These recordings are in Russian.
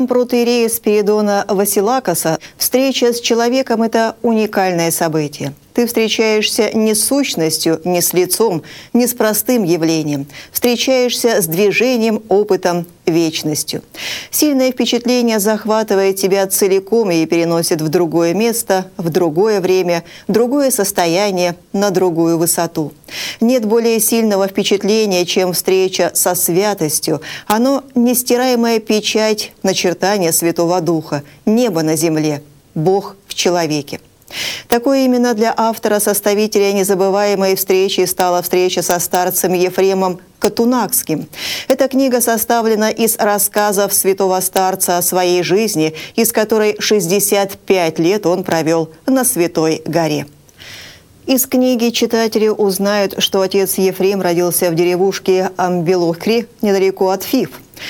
Протоиерея Спиридона Василакоса встреча с человеком – это уникальное событие. Ты встречаешься не с сущностью, не с лицом, не с простым явлением. Встречаешься с движением, опытом, вечностью. Сильное впечатление захватывает тебя целиком и переносит в другое место, в другое время, в другое состояние, на другую высоту. Нет более сильного впечатления, чем встреча со святостью. Оно – нестираемая печать, начертание Святого Духа, небо на земле, Бог в человеке. Такой именно для автора-составителя незабываемой встречи стала встреча со старцем Ефремом Катунакским. Эта книга составлена из рассказов святого старца о своей жизни, из которой 65 лет он провел на Святой горе. Из книги читатели узнают, что отец Ефрем родился в деревушке Амбелохри, недалеко от Фив.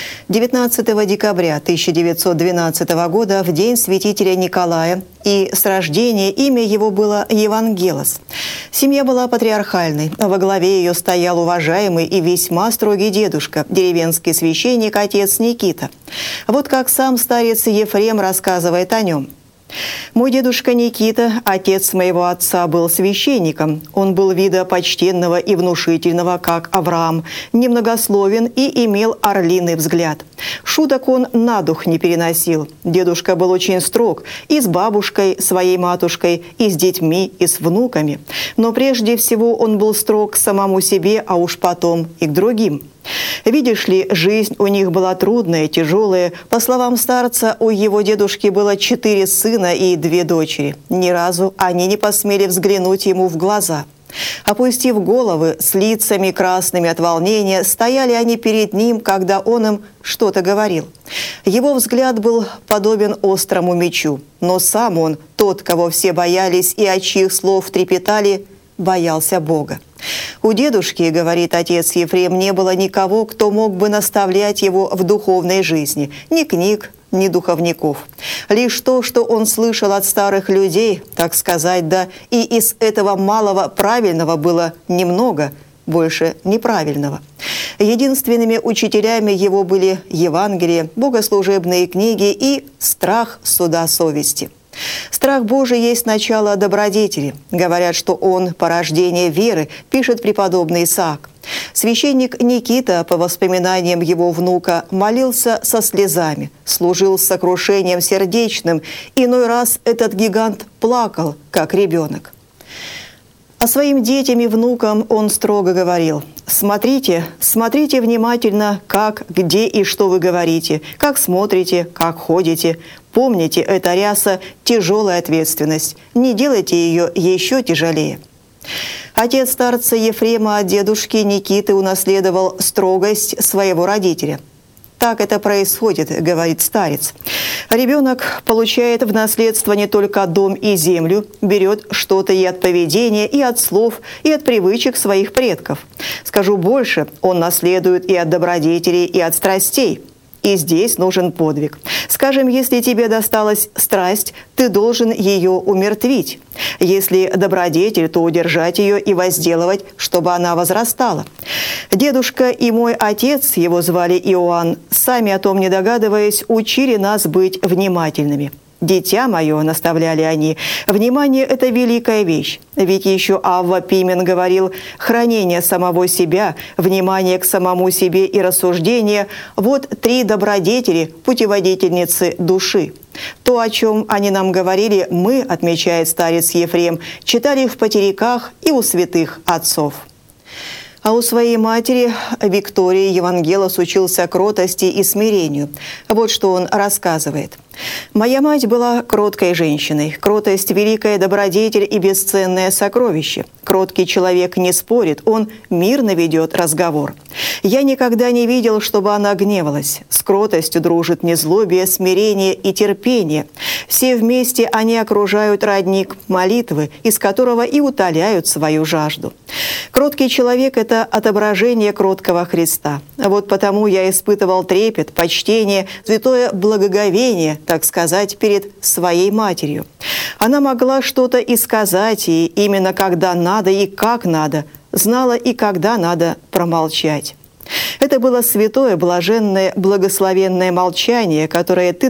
19 декабря 1912 года, в день святителя Николая, и с рождения имя его было Евангелос. Семья была патриархальной. Во главе ее стоял уважаемый и весьма строгий дедушка, деревенский священник, отец Никита. Вот как сам старец Ефрем рассказывает о нем. «Мой дедушка Никита, отец моего отца, был священником. Он был вида почтенного и внушительного, как Авраам, немногословен и имел орлиный взгляд. Шуток он на дух не переносил. Дедушка был очень строг и с бабушкой, своей матушкой, и с детьми, и с внуками. Но прежде всего он был строг к самому себе, а уж потом и к другим. Видишь ли, жизнь у них была трудная, тяжелая. По словам старца, у его дедушки было 4 сына и 2 дочери. Ни разу они не посмели взглянуть ему в глаза. Опустив головы, с лицами красными от волнения, стояли они перед ним, когда он им что-то говорил. Его взгляд был подобен острому мечу, но сам он, тот, кого все боялись и от чьих слов трепетали, боялся Бога. У дедушки, говорит отец Ефрем, не было никого, кто мог бы наставлять его в духовной жизни, ни книг, ни духовников. Лишь то, что он слышал от старых людей, так сказать, да и из этого малого правильного было немного, больше неправильного. Единственными учителями его были Евангелие, богослужебные книги и страх суда совести. Страх Божий есть начало добродетели. Говорят, что он – порождение веры, пишет преподобный Исаак. Священник Никита, по воспоминаниям его внука, молился со слезами, служил с сокрушением сердечным. Иной раз этот гигант плакал, как ребенок. А своим детям и внукам он строго говорил: «Смотрите, смотрите внимательно, как, где и что вы говорите, как смотрите, как ходите. Помните, эта ряса – тяжелая ответственность. Не делайте ее еще тяжелее». Отец старца Ефрема от дедушки Никиты унаследовал строгость своего родителя. «Так это происходит», – говорит старец. Ребенок получает в наследство не только дом и землю, берет что-то и от поведения, и от слов, и от привычек своих предков. Скажу больше, он наследует и от добродетелей, и от страстей. И здесь нужен подвиг. Скажем, если тебе досталась страсть, ты должен ее умертвить. Если добродетель, то удержать ее и возделывать, чтобы она возрастала. Дедушка и мой отец, его звали Иоанн, сами о том не догадываясь, учили нас быть внимательными. «Дитя мое», — наставляли они, — «внимание — это великая вещь». Ведь еще Авва Пимен говорил: «Хранение самого себя, внимание к самому себе и рассуждение — вот 3 добродетели, путеводительницы души». То, о чем они нам говорили, мы, отмечает старец Ефрем, читали в потериках и у святых отцов. А у своей матери Виктории Евангелос учился кротости и смирению. Вот что он рассказывает. «Моя мать была кроткой женщиной. Кротость – великая добродетель и бесценное сокровище. Кроткий человек не спорит, он мирно ведет разговор. Я никогда не видел, чтобы она гневалась. С кротостью дружит незлобие, смирение и терпение. Все вместе они окружают родник молитвы, из которого и утоляют свою жажду. Кроткий человек – это отображение кроткого Христа. Вот потому я испытывал трепет, почтение, святое благоговение, так сказать, перед своей матерью. Она могла что-то и сказать, и именно когда надо и как надо, знала и когда надо промолчать. Это было святое, блаженное, благословенное молчание, которое ты